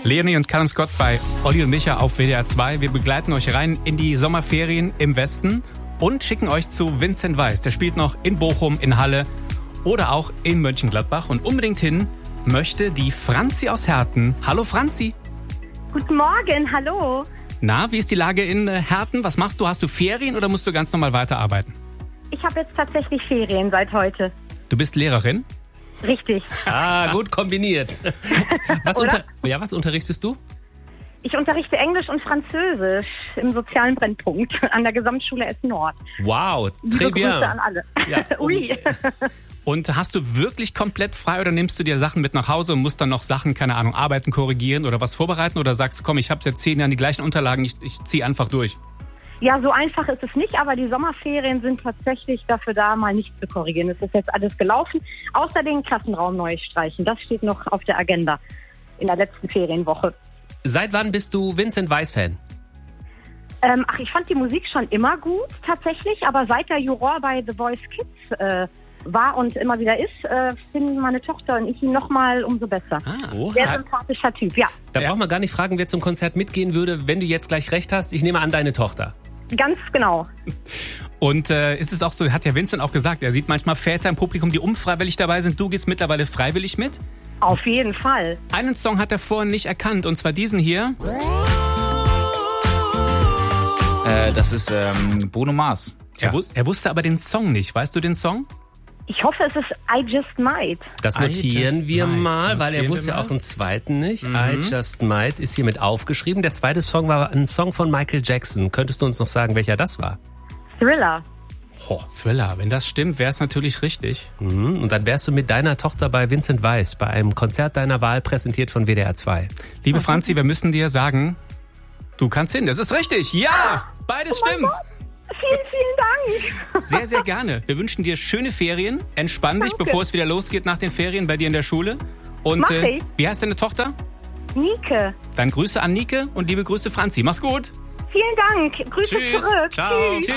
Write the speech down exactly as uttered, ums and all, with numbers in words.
Leonie und Callum Scott bei Olli und Micha auf W D R zwei. Wir begleiten euch rein in die Sommerferien im Westen und schicken euch zu Vincent Weiss. Der spielt noch in Bochum, in Halle oder auch in Mönchengladbach. Und unbedingt hin möchte die Franzi aus Herten. Hallo Franzi. Guten Morgen, hallo. Na, wie ist die Lage in Herten? Was machst du? Hast du Ferien oder musst du ganz normal weiterarbeiten? Ich habe jetzt tatsächlich Ferien seit heute. Du bist Lehrerin? Richtig. Ah, gut kombiniert. Was, unter- ja, was unterrichtest du? Ich unterrichte Englisch und Französisch im sozialen Brennpunkt an der Gesamtschule Essen Nord. Wow, Liebe très bien. Grüße an alle. Ja, Ui. Und hast du wirklich komplett frei oder nimmst du dir Sachen mit nach Hause und musst dann noch Sachen, keine Ahnung, arbeiten, korrigieren oder was vorbereiten? Oder sagst du, komm, ich habe jetzt zehn Jahre die gleichen Unterlagen, ich, ich ziehe einfach durch? Ja, so einfach ist es nicht, aber die Sommerferien sind tatsächlich dafür da, mal nichts zu korrigieren. Es ist jetzt alles gelaufen, außer den Klassenraum neu streichen. Das steht noch auf der Agenda in der letzten Ferienwoche. Seit wann bist du Vincent Weiss-Fan? Ähm, ach, ich fand die Musik schon immer gut, tatsächlich, aber seit der Juror bei The Voice Kids äh, war und immer wieder ist, äh, finden meine Tochter und ich ihn nochmal umso besser. Ah, oha. Sehr sympathischer Typ, ja. Da Ja. braucht man gar nicht fragen, wer zum Konzert mitgehen würde, wenn du jetzt gleich recht hast. Ich nehme an, deine Tochter. Ganz genau. Und äh, ist es auch so, hat ja Vincent auch gesagt, er sieht manchmal Väter im Publikum, die unfreiwillig dabei sind. Du gehst mittlerweile freiwillig mit. Auf jeden Fall. Einen Song hat er vorhin nicht erkannt, und zwar diesen hier. Äh, das ist ähm, Bruno Mars. Er, wus- er wusste aber den Song nicht. Weißt du den Song? Ich hoffe, es ist I Just Might. Das I notieren just wir might. mal, weil er Notieren wusste wir ja mal. auch einen zweiten nicht. I Just Might ist hiermit aufgeschrieben. Der zweite Song war ein Song von Michael Jackson. Könntest du uns noch sagen, welcher das war? Thriller. Oh, Thriller. Wenn das stimmt, wäre es natürlich richtig. Mhm. Und dann wärst du mit deiner Tochter bei Vincent Weiss bei einem Konzert deiner Wahl, präsentiert von W D R zwei. Liebe Franzi, wir müssen dir sagen, du kannst hin. Das ist richtig. Ja, beides stimmt. Vielen, vielen Dank. Sehr, sehr gerne. Wir wünschen dir schöne Ferien. Entspann dich, Danke. bevor es wieder losgeht nach den Ferien bei dir in der Schule. Und Mach äh, ich. wie heißt deine Tochter? Nike. Dann Grüße an Nike und liebe Grüße Franzi. Mach's gut. Vielen Dank. Grüße Tschüss. zurück. Ciao. Tschüss. Tschüss.